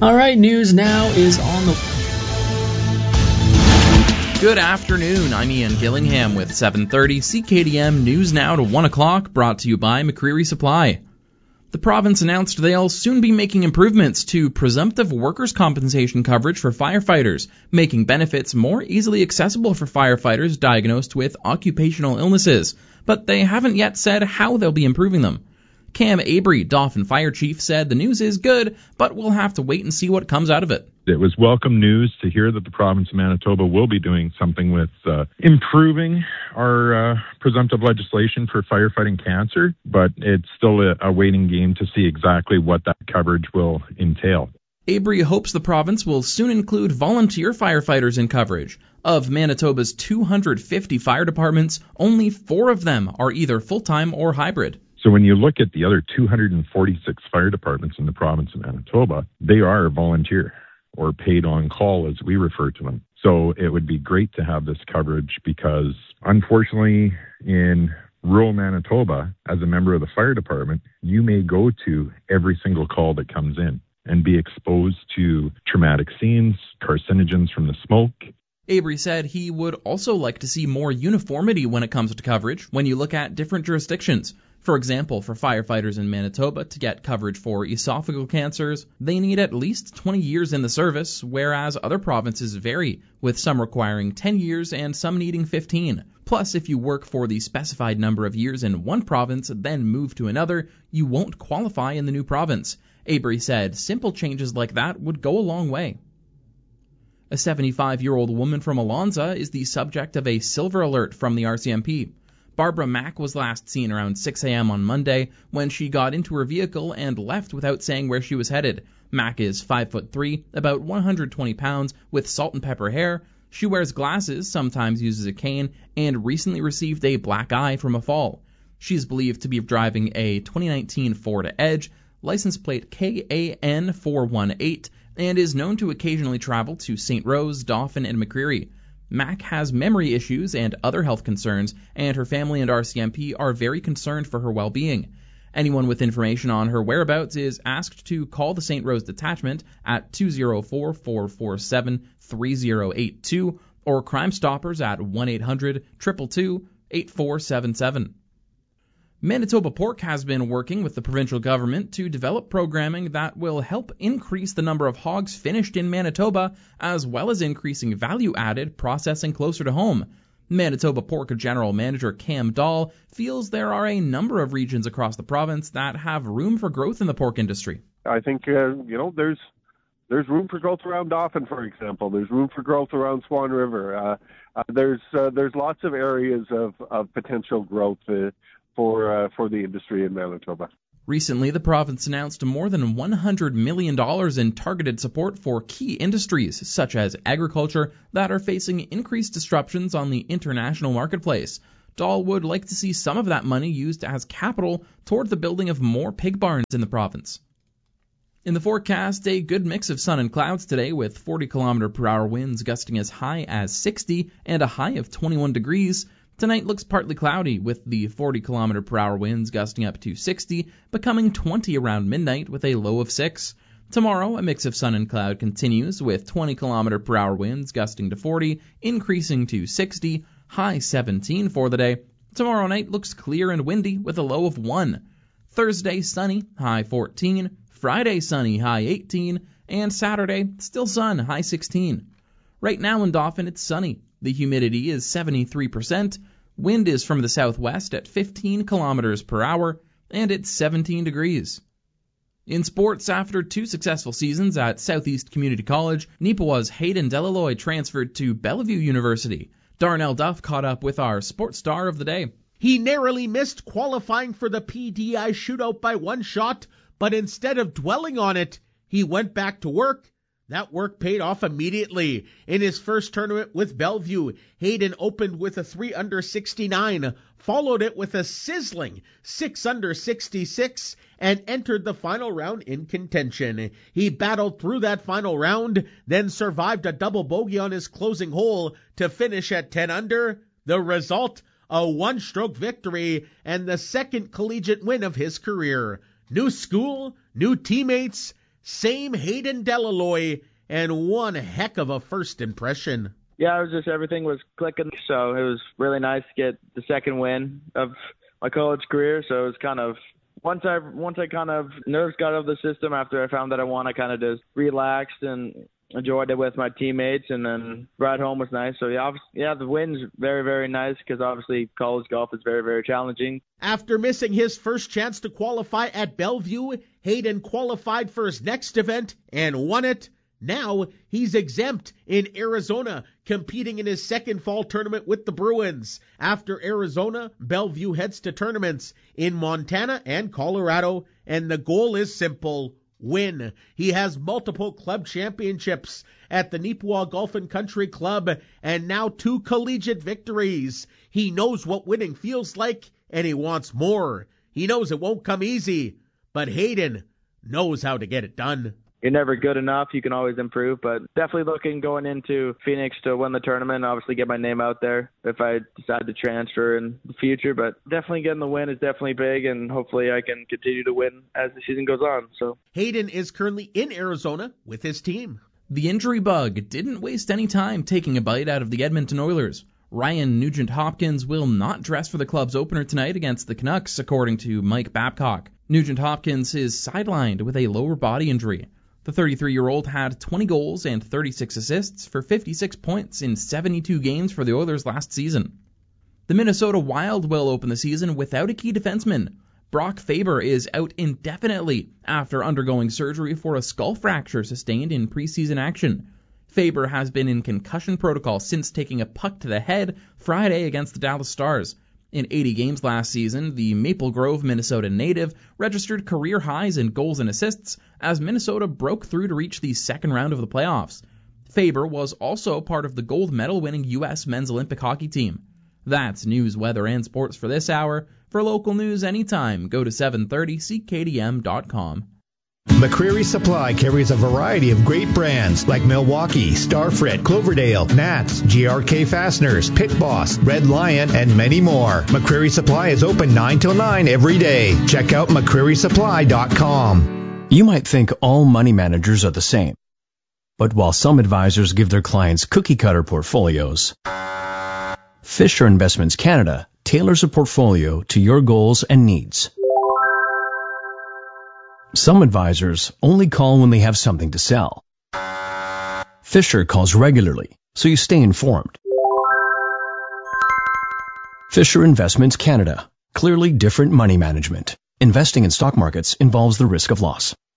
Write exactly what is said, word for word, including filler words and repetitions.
All right, News Now is on the... Good afternoon, I'm Ian Gillingham with seven thirty C K D M News Now to one o'clock, brought to you by McCreary Supply. The province announced they'll soon be making improvements to presumptive workers' compensation coverage for firefighters, making benefits more easily accessible for firefighters diagnosed with occupational illnesses, but they haven't yet said how they'll be improving them. Cam Abry, Dauphin Fire Chief, said the news is good, but we'll have to wait and see what comes out of it. It was welcome news to hear that the province of Manitoba will be doing something with uh, improving our uh, presumptive legislation for firefighting cancer, but it's still a, a waiting game to see exactly what that coverage will entail. Abry hopes the province will soon include volunteer firefighters in coverage. Of Manitoba's two hundred fifty fire departments, only four of them are either full-time or hybrid. So when you look at the other two hundred forty-six fire departments in the province of Manitoba, they are volunteer or paid on call, as we refer to them. So it would be great to have this coverage because, unfortunately, in rural Manitoba, as a member of the fire department, you may go to every single call that comes in and be exposed to traumatic scenes, carcinogens from the smoke. Abry said he would also like to see more uniformity when it comes to coverage when you look at different jurisdictions. For example, for firefighters in Manitoba to get coverage for esophageal cancers, they need at least twenty years in the service, whereas other provinces vary, with some requiring ten years and some needing fifteen. Plus, if you work for the specified number of years in one province, then move to another, you won't qualify in the new province. Abry said simple changes like that would go a long way. A seventy-five-year-old woman from Alonza is the subject of a silver alert from the R C M P. Barbara Mack was last seen around six a.m. on Monday when she got into her vehicle and left without saying where she was headed. Mack is five foot three, about one hundred twenty pounds, with salt and pepper hair. She wears glasses, sometimes uses a cane, and recently received a black eye from a fall. She is believed to be driving a twenty nineteen Ford Edge, license plate K A N four one eight, and is known to occasionally travel to Saint Rose, Dauphin, and McCreary. Mack has memory issues and other health concerns, and her family and R C M P are very concerned for her well-being. Anyone with information on her whereabouts is asked to call the Saint Rose Detachment at two oh four, four four seven, three oh eight two or Crime Stoppers at one eight hundred, two two two, eight four seven seven. Manitoba Pork has been working with the provincial government to develop programming that will help increase the number of hogs finished in Manitoba, as well as increasing value-added processing closer to home. Manitoba Pork General Manager Cam Dahl feels there are a number of regions across the province that have room for growth in the pork industry. I think, uh, you know, there's there's room for growth around Dauphin, for example. There's room for growth around Swan River. Uh, uh, there's uh, there's lots of areas of, of potential growth uh, for uh, for the industry in Manitoba. Recently, the province announced more than one hundred million dollars in targeted support for key industries, such as agriculture, that are facing increased disruptions on the international marketplace. Dahl would like to see some of that money used as capital toward the building of more pig barns in the province. In the forecast, a good mix of sun and clouds today, with forty kilometer per hour winds gusting as high as sixty and a high of twenty-one degrees. Tonight looks partly cloudy, with the forty kilometer per hour winds gusting up to sixty, becoming twenty around midnight with a low of six. Tomorrow, a mix of sun and cloud continues, with twenty kilometer per hour winds gusting to forty, increasing to sixty, high seventeen for the day. Tomorrow night looks clear and windy with a low of one. Thursday, sunny, high fourteen. Friday, sunny, high eighteen. And Saturday, still sun, high sixteen. Right now in Dauphin, it's sunny. The humidity is seventy-three percent. Wind is from the southwest at fifteen kilometers per hour, and it's seventeen degrees. In sports, after two successful seasons at Southeast Community College, Neepawa's Hayden Delaloy transferred to Bellevue University. Darnell Duff caught up with our sports star of the day. He narrowly missed qualifying for the P D I shootout by one shot, but instead of dwelling on it, he went back to work. That work paid off immediately. In his first tournament with Bellevue, Hayden opened with a three under sixty-nine, followed it with a sizzling six under sixty-six, and entered the final round in contention. He battled through that final round, then survived a double bogey on his closing hole to finish at ten under. The result, a one-stroke victory and the second collegiate win of his career. New school, new teammates, same Hayden Delaloy, and one heck of a first impression. Yeah, it was just everything was clicking, so it was really nice to get the second win of my college career. So it was kind of once I once I kind of nerves got out of the system after I found that I won, I kind of just relaxed and enjoyed it with my teammates, and then ride home was nice. So yeah, yeah, the win's very, very nice because obviously college golf is very, very challenging. After missing his first chance to qualify at Bellevue, Hayden qualified for his next event and won it. Now he's exempt in Arizona, competing in his second fall tournament with the Bruins. After Arizona, Bellevue heads to tournaments in Montana and Colorado, and the goal is simple: win. He has multiple club championships at the Neepawa Golf and Country Club and now two collegiate victories. He knows what winning feels like, and he wants more. He knows it won't come easy, but Hayden knows how to get it done. You're never good enough. You can always improve, but definitely looking going into Phoenix to win the tournament, obviously get my name out there if I decide to transfer in the future. But definitely getting the win is definitely big, and hopefully I can continue to win as the season goes on. So Hayden is currently in Arizona with his team. The injury bug didn't waste any time taking a bite out of the Edmonton Oilers. Ryan Nugent-Hopkins will not dress for the club's opener tonight against the Canucks, according to Mike Babcock. Nugent-Hopkins is sidelined with a lower body injury. The thirty-three-year-old had twenty goals and thirty-six assists for fifty-six points in seventy-two games for the Oilers last season. The Minnesota Wild will open the season without a key defenseman. Brock Faber is out indefinitely after undergoing surgery for a skull fracture sustained in preseason action. Faber has been in concussion protocol since taking a puck to the head Friday against the Dallas Stars. In eighty games last season, the Maple Grove, Minnesota native registered career highs in goals and assists as Minnesota broke through to reach the second round of the playoffs. Faber was also part of the gold medal-winning U S men's Olympic hockey team. That's news, weather, and sports for this hour. For local news anytime, go to seven thirty C K D M dot com. McCreary Supply carries a variety of great brands like Milwaukee, Starfrit, Cloverdale, Nats, G R K Fasteners, Pit Boss, Red Lion, and many more. McCreary Supply is open nine till nine every day. Check out McCreary Supply dot com. You might think all money managers are the same. But while some advisors give their clients cookie-cutter portfolios, Fisher Investments Canada tailors a portfolio to your goals and needs. Some advisors only call when they have something to sell. Fisher calls regularly, so you stay informed. Fisher Investments Canada. Clearly different money management. Investing in stock markets involves the risk of loss.